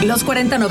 Los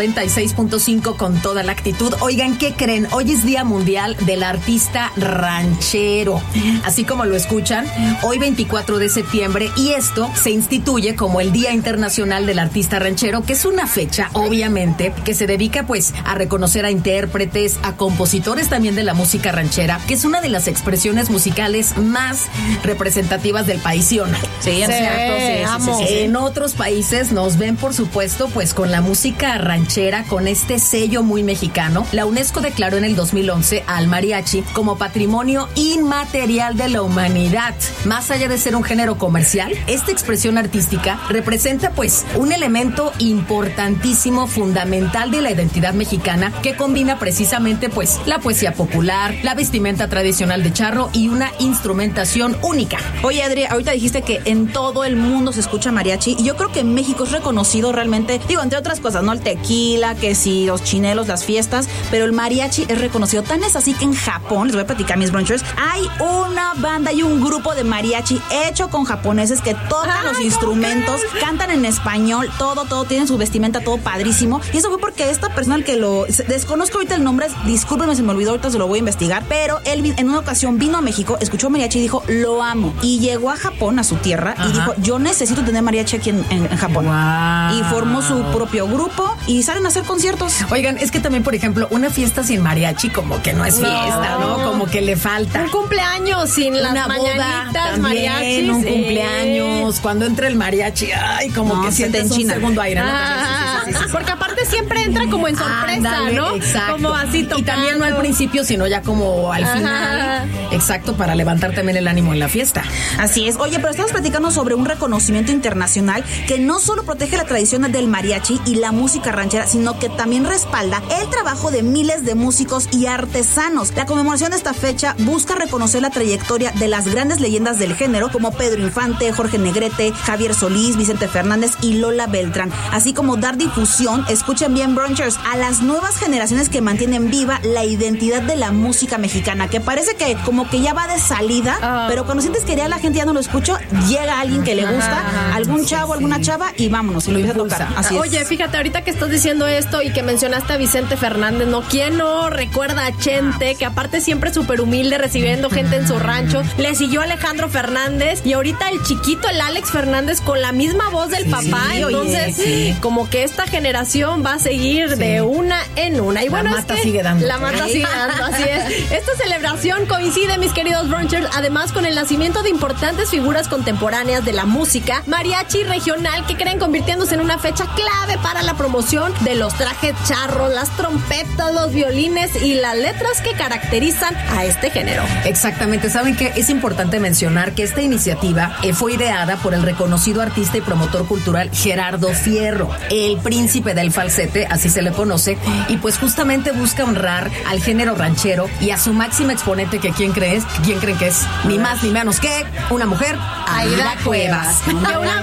4096.5 con toda la actitud. Oigan, ¿qué creen? Hoy es Día Mundial del Artista Ranchero. Así como lo escuchan, hoy 24 de septiembre, y esto se instituye como el Día Internacional del Artista Ranchero, que es una fecha, obviamente, que se dedica pues a reconocer a intérpretes, a compositores también de la música ranchera, que es una de las expresiones musicales más representativas del país, ¿sí o no? Sí, es cierto, sí. En otros países nos ven, por supuesto, pues con la música ranchera, con este sello muy mexicano. La UNESCO declaró en el 2011 al mariachi como patrimonio inmaterial de la humanidad. Más allá de ser un género comercial, esta expresión artística representa pues un elemento importantísimo, fundamental de la identidad mexicana, que combina precisamente pues la poesía popular, la vestimenta tradicional de charro y una instrumentación única. Oye, Adri, ahorita dijiste que en todo el mundo se escucha mariachi, y yo creo que en México es reconocido realmente, digo, entre otras cosas, ¿no? El tequila, que si los chinelos, las fiestas, pero el mariachi es reconocido. Tan es así que en Japón, les voy a platicar, mis brunchers, hay una banda y un grupo de mariachi hecho con japoneses que tocan los instrumentos, cantan en español, todo, tienen su vestimenta, todo padrísimo. Y eso fue porque esta persona, el que lo desconozco ahorita el nombre, discúlpenme, se me olvidó, ahorita se lo voy a investigar, pero él en una ocasión vino a México, escuchó mariachi y dijo, lo amo. Y llegó a Japón, a su tierra, y dijo, yo necesito tener mariachi aquí en Japón. Wow. Y formó su propio grupo y salen a hacer conciertos. Oigan, es que también, por ejemplo, una fiesta sin mariachi como que no es fiesta, ¿no? Como que le falta. Un cumpleaños sin las mañanitas, mariachis. Un cumpleaños, cuando entra el mariachi, ay, como que sientes un segundo aire, ¿no? Sí. Porque aparte siempre entra como en sorpresa, ¿no? Exacto. Como así tocando. Y también no al principio, sino ya como al final. Exacto, para levantar también el ánimo en la fiesta. Así es. Oye, pero estamos platicando sobre un reconocimiento internacional que no solo protege la tradición del mariachi y la música ranchera, sino que también respalda el trabajo de miles de músicos y artesanos. La conmemoración de esta fecha busca reconocer la trayectoria de las grandes leyendas del género, como Pedro Infante, Jorge Negrete, Javier Solís, Vicente Fernández y Lola Beltrán, así como dar difusión, escuchen bien, brunchers, a las nuevas generaciones que mantienen viva la identidad de la música mexicana, que parece que como que ya va de salida, pero cuando sientes que ya la gente ya no lo escucha, llega alguien que le gusta, algún chavo, alguna chava, y vámonos, y lo empieza a tocar. Así Oye, es. fíjate, ahorita que estás diciendo esto y que mencionaste a Vicente Fernández, ¿no? ¿Quién no recuerda a Chente, que aparte siempre súper humilde, recibiendo gente en su rancho? Le siguió Alejandro Fernández, y ahorita el chiquito, el Alex Fernández, con la misma voz del papá. Entonces, como que esta generación va a seguir de una en una. Y bueno, la mata sigue dando. La mata sigue dando, así es. Esta celebración coincide, mis queridos brunchers, además con el nacimiento de importantes figuras contemporáneas de la música mariachi regional, que creen convirtiéndose en una fecha clave para la promoción de los trajes charros, las trompetas, los violines y las letras que caracterizan a este género. Exactamente. ¿Saben qué? Es importante mencionar que esta iniciativa fue ideada por el reconocido artista y promotor cultural Gerardo Fierro, el príncipe del falsete, así se le conoce, y pues justamente busca honrar al género ranchero y a su máxima exponente, que ¿quién creen que es? Ni más ni menos que una mujer, Aida Cuevas. Que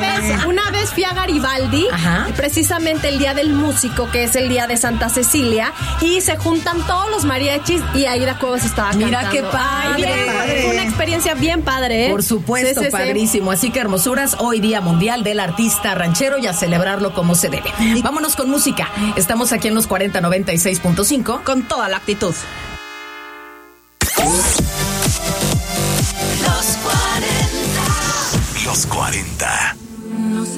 una vez fui a Garibaldi, precisamente el día del músico, que es el día de Santa Cecilia, y se juntan todos los mariachis y Aida Cuevas estaba cantando. Mira qué padre. Fue una experiencia bien padre, ¿eh? Por supuesto, sí, padrísimo. Así que, hermosuras, hoy Día Mundial del Artista Ranchero, y a celebrarlo como se debe. Vámonos con música. Estamos aquí en los 4096.5 con toda la actitud.